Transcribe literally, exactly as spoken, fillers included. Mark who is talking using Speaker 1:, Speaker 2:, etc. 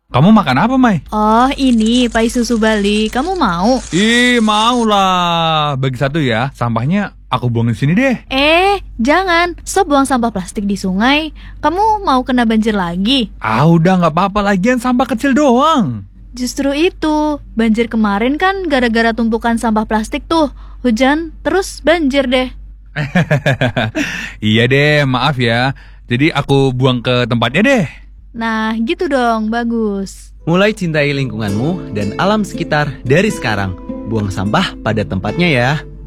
Speaker 1: Kamu makan apa, Mai?
Speaker 2: Oh, ini pai susu Bali. Kamu mau?
Speaker 1: Ih, mau lah. Bagi satu ya. Sampahnya aku buangin sini deh.
Speaker 2: Eh, jangan. Stop buang sampah plastik di sungai. Kamu mau kena banjir lagi?
Speaker 1: Ah, udah nggak apa-apa, lagian sampah kecil doang.
Speaker 2: Justru itu. Banjir kemarin kan gara-gara tumpukan sampah plastik tuh. Hujan, terus banjir deh.
Speaker 1: Iya deh, maaf ya. Jadi aku buang ke tempatnya deh.
Speaker 2: Nah, gitu dong. Bagus.
Speaker 3: Mulai cintai lingkunganmu dan alam sekitar dari sekarang. Buang sampah pada tempatnya ya.